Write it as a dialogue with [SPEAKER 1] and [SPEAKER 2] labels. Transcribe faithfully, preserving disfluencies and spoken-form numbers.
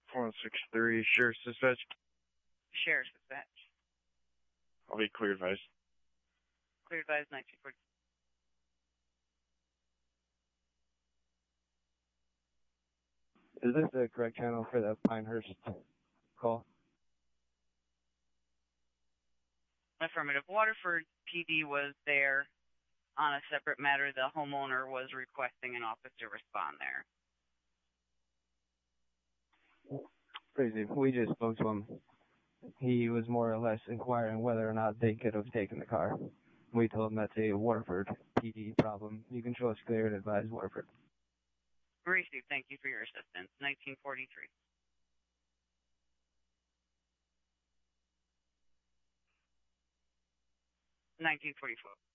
[SPEAKER 1] four one six three, Sheriff's Dispatch.
[SPEAKER 2] Sheriff's Dispatch.
[SPEAKER 1] I'll be clear advised.
[SPEAKER 2] Clear advised, nineteen forty.
[SPEAKER 3] Is this the correct channel for the Pinehurst call?
[SPEAKER 2] Affirmative. Waterford P D was there on a separate matter. The homeowner was requesting an officer respond there.
[SPEAKER 3] Crazy. We just spoke to him. He was more or less inquiring whether or not they could have taken the car. We told him that's a Waterford P D problem. You can show us clear and advise Waterford.
[SPEAKER 2] Received. Thank you for your assistance. nineteen forty-three. nineteen forty-four.